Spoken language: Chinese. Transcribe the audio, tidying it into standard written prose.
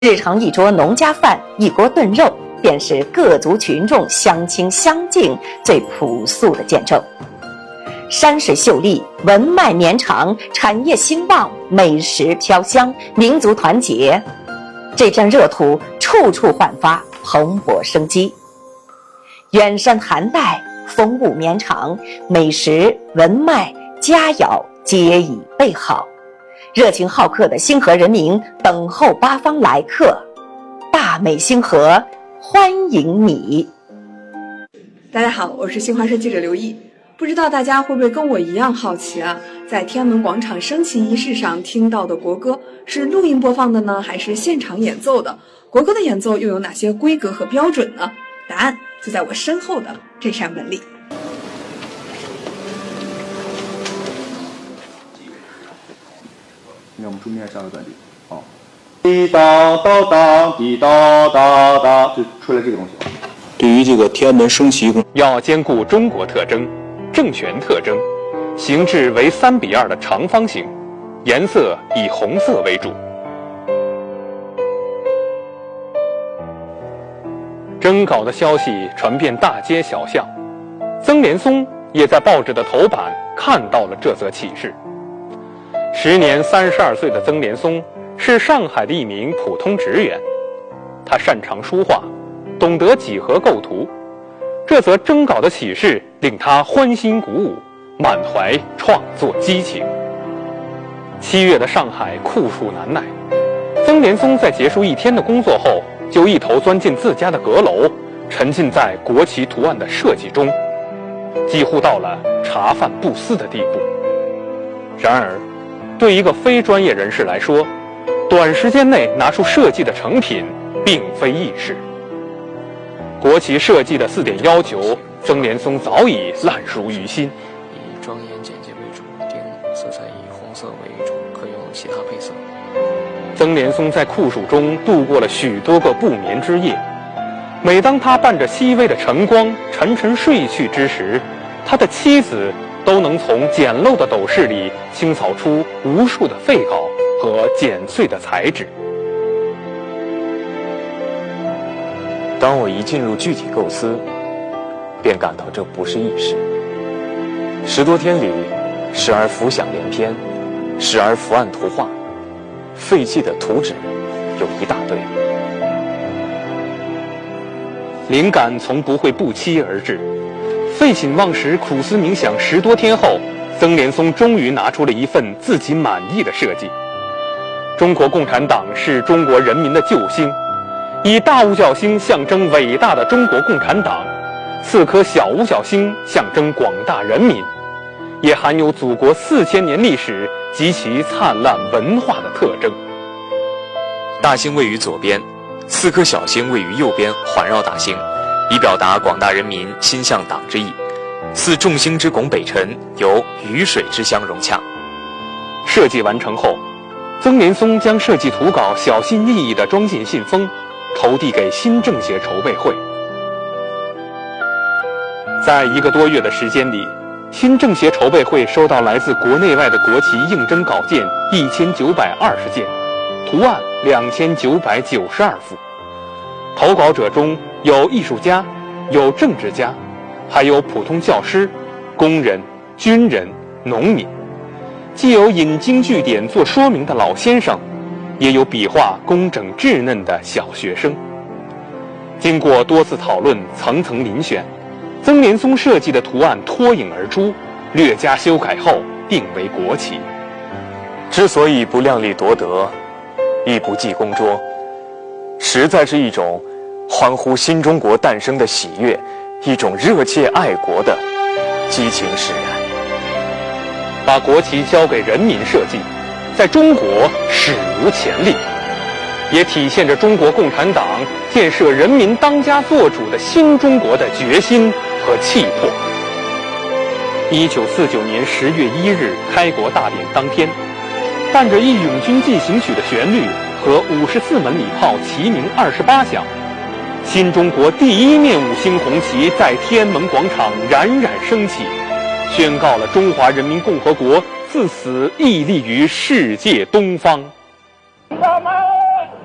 日常一桌农家饭，一锅炖肉，便是各族群众相亲相敬最朴素的见证。山水秀丽，文脉绵长，产业兴旺，美食飘香，民族团结。这片热土处处焕发蓬勃生机。远山寒带，风物绵长，美食文脉佳肴皆已备好。热情好客的星河人民等候八方来客，大美星河欢迎你。 大家好，我是新华社记者刘毅。不知道大家会不会跟我一样好奇啊？在天安门广场升旗仪式上听到的国歌是录音播放的呢，还是现场演奏的？国歌的演奏又有哪些规格和标准呢？答案就在我身后的这扇门里。 我们中间下个短笛，好，滴答答答，滴答答答，就出来这个东西。 对于这个天安门升旗， 要兼顾中国特征、政权特征，形制为3:2的长方形，颜色以红色为主。征稿的消息传遍大街小巷，曾连松也在报纸的头版看到了这则启事。时年32岁的曾连松是上海的一名普通职员，他擅长书画，懂得几何构图。这则征稿的启事令他欢欣鼓舞，满怀创作激情。7月的上海酷暑难耐，曾连松在结束一天的工作后，就一头钻进自家的阁楼，沉浸在国旗图案的设计中，几乎到了茶饭不思的地步。然而对一个非专业人士来说，短时间内拿出设计的成品并非易事。国旗设计的4点要求，曾连松早已烂熟于心。 以庄严简洁为主，点色彩以红色为主，可用其他配色。 曾连松在酷暑中度过了许多个不眠之夜。每当他伴着熹微的晨光沉沉睡去之时，他的妻子都能从简陋的斗室里清扫出无数的废稿和剪碎的彩纸。 当我一进入具体构思，便感到这不是易事。10多天里，时而浮想联翩，时而伏案图画，废弃的图纸有一大堆。 灵感从不会不期而至，废寝忘食苦思冥想10多天后，曾连松终于拿出了一份自己满意的设计。中国共产党是中国人民的救星，以大五角星象征伟大的中国共产党，4颗小五角星象征广大人民，也含有祖国4000年历史及其灿烂文化的特征。 大星位于左边，4颗小星位于右边，环绕大星，以表达广大人民心向党之意。似众星之拱北辰，由雨水之相融洽。 设计完成后，曾连松将设计图稿小心翼翼地装进信封，投递给新政协筹备会。在1个多月的时间里，新政协筹备会收到来自国内外的国旗应征稿件1920件，图案2992幅。投稿者中有艺术家，有政治家，还有普通教师、工人、军人、农民，既有引经据典做说明的老先生，也有笔画工整稚嫩的小学生。经过多次讨论，层层遴选，曾连松设计的图案脱颖而出，略加修改后定为国旗。 之所以不量力夺得，亦不计公拙，实在是一种欢呼新中国诞生的喜悦，一种热切爱国的激情使然。 把国旗交给人民设计，在中国史无前例，也体现着中国共产党建设人民当家作主的新中国的决心和气魄。1949年10月1日开国大典当天，伴着《义勇军进行曲》的旋律和54门礼炮齐鸣28响，新中国第1面5星红旗在天安门广场冉冉升起，宣告了中华人民共和国自此屹立于世界东方。 他们